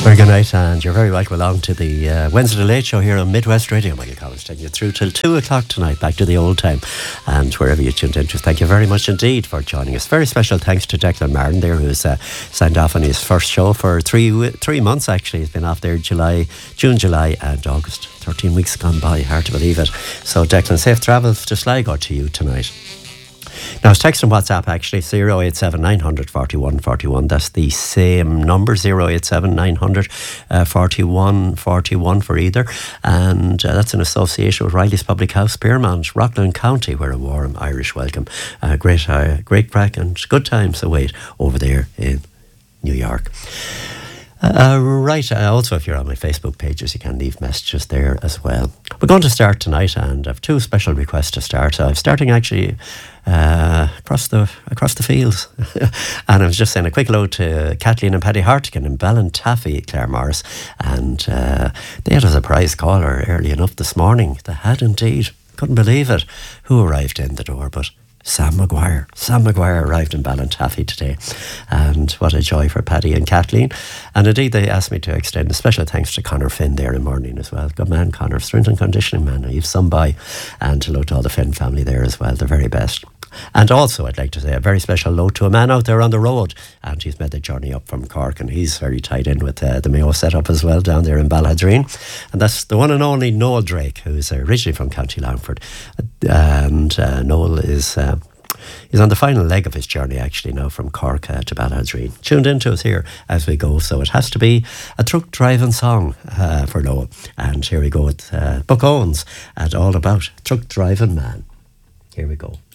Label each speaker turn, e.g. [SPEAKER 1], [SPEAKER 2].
[SPEAKER 1] Very good night, and you're very welcome along to the Wednesday Late Show here on Midwest Radio. Michael Collins taking you through till 2 o'clock tonight, back to the old time. And wherever you tuned into, thank you very much indeed for joining us. Very special thanks to Declan Martin there, who's signed off on his first show for three months actually. He's been off there June, July and August. 13 weeks gone by, hard to believe it. So Declan, safe travels to Sligo to you tonight. Now, it's text and WhatsApp actually, 087 900 41 41. That's the same number, 087 900 41 41 for either. And that's in association with Riley's Public House, Spearmont, Rockland County, where a warm Irish welcome. Great crack and good times await over there in New York. Right, also if you're on my Facebook pages, you can leave messages there as well. We're going to start tonight, and I have two special requests to start. I'm starting actually across the fields. And I was just saying a quick hello to Kathleen and Paddy Hartigan in Ballintaffy, Claremorris, and they had a surprise caller early enough this morning. They had indeed, couldn't believe it, who arrived in the door, but Sam Maguire arrived in Ballintaffy today, and what a joy for Paddy and Kathleen. And indeed they asked me to extend a special thanks to Conor Finn there in Morning as well. Good man, Conor, strength and conditioning man, you've some by. And hello to all the Finn family there as well, the very best. And also I'd like to say a very special hello to a man out there on the road, and he's made the journey up from Cork, and he's very tied in with the Mayo setup as well down there in Balhadreen, and that's the one and only Noel Drake, who's originally from County Longford. And Noel is he's on the final leg of his journey actually now from Cork to Balhadreen, tuned into us here as we go. So it has to be a truck driving song for Noel, and here we go with Buck Owens and All About Truck Driving Man. Here we go.